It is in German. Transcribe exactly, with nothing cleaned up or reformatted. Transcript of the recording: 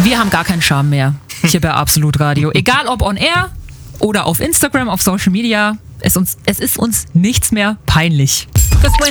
Wir haben gar keinen Charme mehr hier bei Absolut Radio. Egal ob on air oder auf Instagram, auf Social Media, es, uns, es ist uns nichts mehr peinlich. Because when